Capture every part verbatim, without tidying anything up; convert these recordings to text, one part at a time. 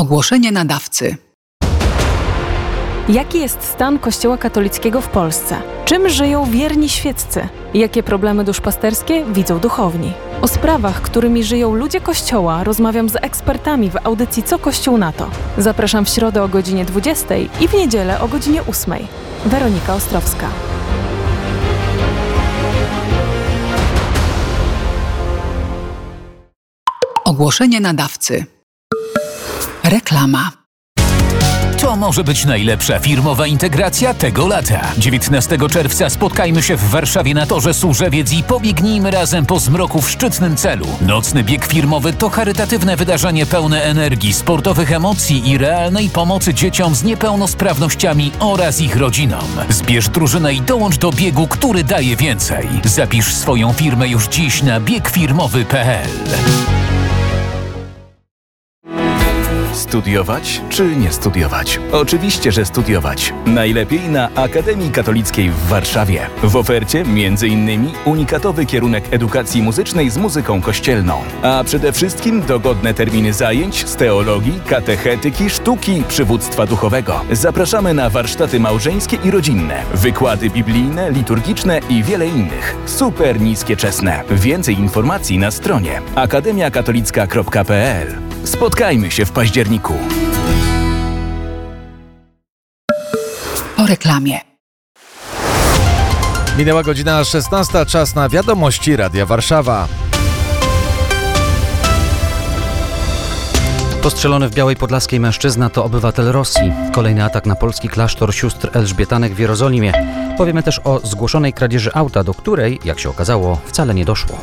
Ogłoszenie nadawcy. Jaki jest stan Kościoła katolickiego w Polsce? Czym żyją wierni świeccy? Jakie problemy duszpasterskie widzą duchowni? O sprawach, którymi żyją ludzie Kościoła, rozmawiam z ekspertami w audycji Co Kościół na to. Zapraszam w środę o godzinie dwudziestej i w niedzielę o godzinie ósmej. Weronika Ostrowska. Ogłoszenie nadawcy. Reklama. To może być najlepsza firmowa integracja tego lata. dziewiętnastego czerwca spotkajmy się w Warszawie na Torze Służewiec i pobiegnijmy razem po zmroku w szczytnym celu. Nocny bieg firmowy to charytatywne wydarzenie pełne energii, sportowych emocji i realnej pomocy dzieciom z niepełnosprawnościami oraz ich rodzinom. Zbierz drużynę i dołącz do biegu, który daje więcej. Zapisz swoją firmę już dziś na bieg firmowy kropka p l. Studiować czy nie studiować? Oczywiście, że studiować. Najlepiej na Akademii Katolickiej w Warszawie. W ofercie między innymi unikatowy kierunek edukacji muzycznej z muzyką kościelną. A przede wszystkim dogodne terminy zajęć z teologii, katechetyki, sztuki, przywództwa duchowego. Zapraszamy na warsztaty małżeńskie i rodzinne, wykłady biblijne, liturgiczne i wiele innych. Super niskie czesne. Więcej informacji na stronie akademia katolicka kropka p l. Spotkajmy się w październiku. Po reklamie. Minęła godzina szesnasta, czas na wiadomości Radia Warszawa. Postrzelony w Białej Podlaskiej mężczyzna to obywatel Rosji. Kolejny atak na polski klasztor sióstr Elżbietanek w Jerozolimie. Powiemy też o zgłoszonej kradzieży auta, do której, jak się okazało, wcale nie doszło.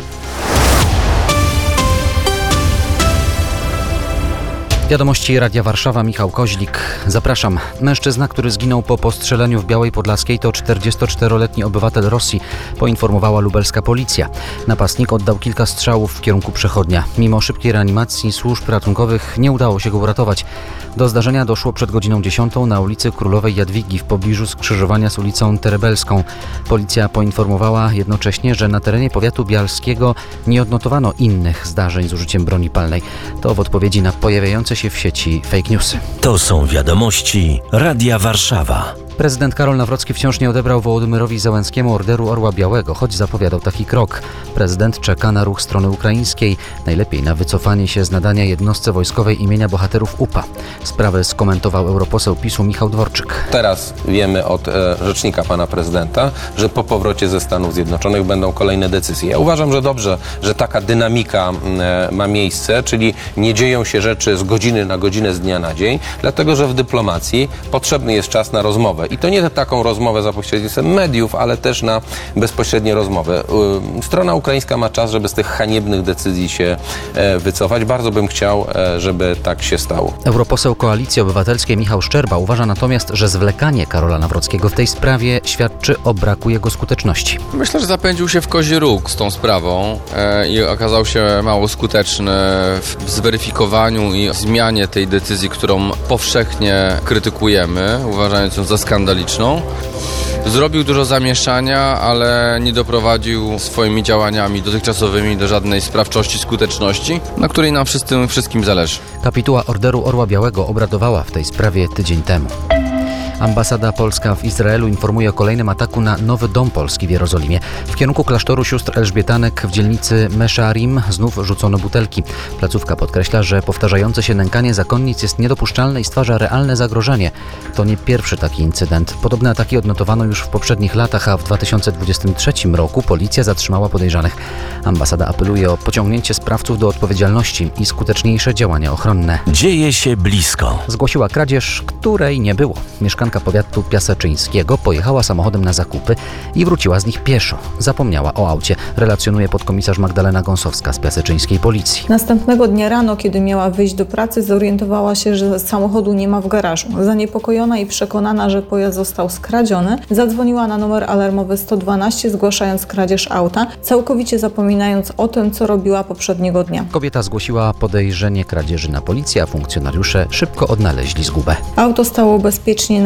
Wiadomości Radia Warszawa, Michał Koźlik. Zapraszam. Mężczyzna, który zginął po postrzeleniu w Białej Podlaskiej, to czterdziestoczteroletni obywatel Rosji, poinformowała lubelska policja. Napastnik oddał kilka strzałów w kierunku przechodnia. Mimo szybkiej reanimacji służb ratunkowych nie udało się go uratować. Do zdarzenia doszło przed godziną dziesiątą na ulicy Królowej Jadwigi w pobliżu skrzyżowania z ulicą Terebelską. Policja poinformowała jednocześnie, że na terenie powiatu bialskiego nie odnotowano innych zdarzeń z użyciem broni palnej. To w odpowiedzi na pojawiające się w sieci fake newsy. To są wiadomości Radia Warszawa. Prezydent Karol Nawrocki wciąż nie odebrał Wołodymyrowi Zełenskiemu Orderu Orła Białego, choć zapowiadał taki krok. Prezydent czeka na ruch strony ukraińskiej, najlepiej na wycofanie się z nadania jednostce wojskowej imienia bohaterów U P A. Sprawę skomentował europoseł PiSu Michał Dworczyk. Teraz wiemy od e, rzecznika pana prezydenta, że po powrocie ze Stanów Zjednoczonych będą kolejne decyzje. Ja uważam, że dobrze, że taka dynamika e, ma miejsce, czyli nie dzieją się rzeczy z godziny na godzinę, z dnia na dzień, dlatego że w dyplomacji potrzebny jest czas na rozmowę. I to nie taką rozmowę za pośrednictwem mediów, ale też na bezpośrednie rozmowy. Strona ukraińska ma czas, żeby z tych haniebnych decyzji się wycofać. Bardzo bym chciał, żeby tak się stało. Europoseł Koalicji Obywatelskiej Michał Szczerba uważa natomiast, że zwlekanie Karola Nawrockiego w tej sprawie świadczy o braku jego skuteczności. Myślę, że zapędził się w kozi róg z tą sprawą e, i okazał się mało skuteczny w zweryfikowaniu i zmianie tej decyzji, którą powszechnie krytykujemy, uważając ją za skandaliczną. Zrobił dużo zamieszania, ale nie doprowadził swoimi działaniami dotychczasowymi do żadnej sprawczości, skuteczności, na której nam wszystkim, wszystkim zależy. Kapituła Orderu Orła Białego obradowała w tej sprawie tydzień temu. Ambasada polska w Izraelu informuje o kolejnym ataku na Nowy Dom Polski w Jerozolimie. W kierunku klasztoru sióstr Elżbietanek w dzielnicy Mesharim znów rzucono butelki. Placówka podkreśla, że powtarzające się nękanie zakonnic jest niedopuszczalne i stwarza realne zagrożenie. To nie pierwszy taki incydent. Podobne ataki odnotowano już w poprzednich latach, a w dwa tysiące dwudziestym trzecim roku policja zatrzymała podejrzanych. Ambasada apeluje o pociągnięcie sprawców do odpowiedzialności i skuteczniejsze działania ochronne. Dzieje się blisko. Zgłosiła kradzież, której nie było. Mieszkanka powiatu piaseczyńskiego pojechała samochodem na zakupy i wróciła z nich pieszo. Zapomniała o aucie, relacjonuje podkomisarz Magdalena Gąsowska z piaseczyńskiej policji. Następnego dnia rano, kiedy miała wyjść do pracy, zorientowała się, że samochodu nie ma w garażu. Zaniepokojona i przekonana, że pojazd został skradziony, zadzwoniła na numer alarmowy sto dwanaście, zgłaszając kradzież auta, całkowicie zapominając o tym, co robiła poprzedniego dnia. Kobieta zgłosiła podejrzenie kradzieży na policję, a funkcjonariusze szybko odnaleźli zgubę. Auto stało bezpiecznie na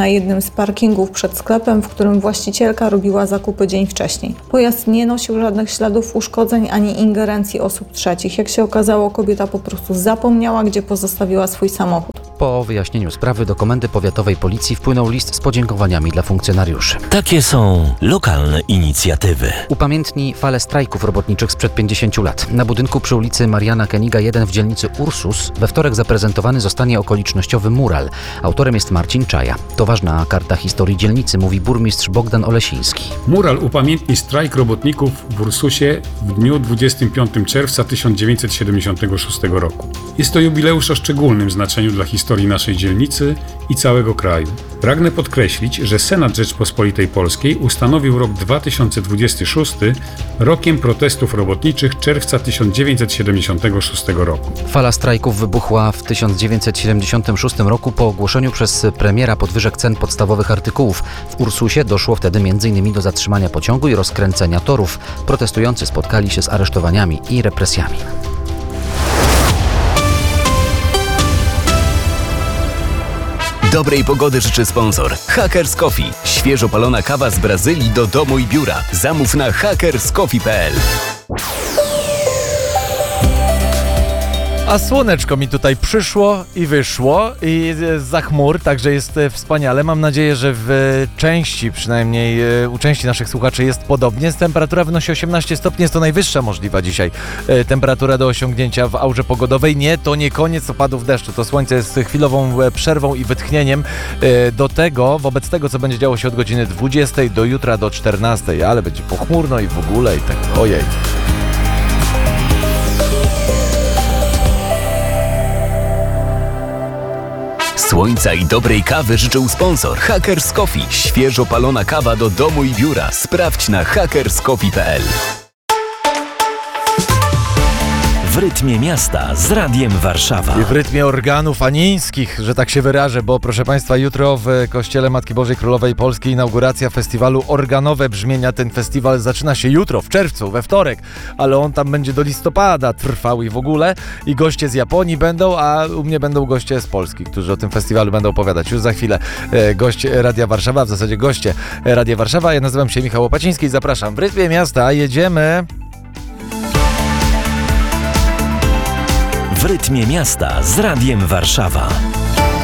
jednym z parkingów przed sklepem, w którym właścicielka robiła zakupy dzień wcześniej. Pojazd nie nosił żadnych śladów uszkodzeń ani ingerencji osób trzecich. Jak się okazało, kobieta po prostu zapomniała, gdzie pozostawiła swój samochód. Po wyjaśnieniu sprawy do Komendy Powiatowej Policji wpłynął list z podziękowaniami dla funkcjonariuszy. Takie są lokalne inicjatywy. Upamiętni falę strajków robotniczych sprzed pięćdziesięciu lat. Na budynku przy ulicy Mariana Keniga jeden w dzielnicy Ursus we wtorek zaprezentowany zostanie okolicznościowy mural. Autorem jest Marcin Czaja. To ważna karta historii dzielnicy, mówi burmistrz Bogdan Olesiński. Mural upamiętni strajk robotników w Ursusie w dniu dwudziestego piątego czerwca tysiąc dziewięćset siedemdziesiątego szóstego roku. Jest to jubileusz o szczególnym znaczeniu dla historii naszej dzielnicy i całego kraju. Pragnę podkreślić, że Senat Rzeczpospolitej Polskiej ustanowił rok dwa tysiące dwudziesty szósty rokiem protestów robotniczych czerwca tysiąc dziewięćset siedemdziesiątego szóstego roku. Fala strajków wybuchła w tysiąc dziewięćset siedemdziesiątym szóstym roku po ogłoszeniu przez premiera podwyżek cen podstawowych artykułów. W Ursusie doszło wtedy między innymi do zatrzymania pociągu i rozkręcenia torów. Protestujący spotkali się z aresztowaniami i represjami. Dobrej pogody życzy sponsor Hackers Coffee. Świeżo palona kawa z Brazylii do domu i biura. Zamów na hackers coffee kropka p l. A słoneczko mi tutaj przyszło i wyszło i za chmur, także jest wspaniale. Mam nadzieję, że w części, przynajmniej u części naszych słuchaczy jest podobnie. Temperatura wynosi osiemnaście stopni, jest to najwyższa możliwa dzisiaj temperatura do osiągnięcia w aurze pogodowej. Nie, to nie koniec opadów deszczu, to słońce jest chwilową przerwą i wytchnieniem do tego, wobec tego, co będzie działo się od godziny dwudziestej do jutra do czternastej, ale będzie pochmurno i w ogóle i tak, ojej. Słońca i dobrej kawy życzył sponsor Hackers Coffee. Świeżo palona kawa do domu i biura. Sprawdź na hackers coffee kropka p l. W rytmie miasta z Radiem Warszawa. I w rytmie organów anińskich, że tak się wyrażę, bo proszę Państwa, jutro w Kościele Matki Bożej Królowej Polskiej inauguracja festiwalu Organowe Brzmienia. Ten festiwal zaczyna się jutro, w czerwcu, we wtorek, ale on tam będzie do listopada trwał i w ogóle. I goście z Japonii będą, a u mnie będą goście z Polski, którzy o tym festiwalu będą opowiadać. Już za chwilę e, gość Radia Warszawa, w zasadzie goście Radia Warszawa. Ja nazywam się Michał Łopaciński i zapraszam w rytmie miasta. Jedziemy... W rytmie miasta z Radiem Warszawa.